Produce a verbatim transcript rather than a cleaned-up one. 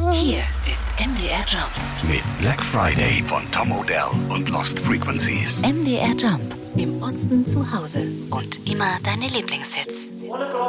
Hier ist M D R Jump. Mit Black Friday von Tom Odell und Lost Frequencies. M D R Jump. Im Osten zu Hause. Und immer deine Lieblingshits.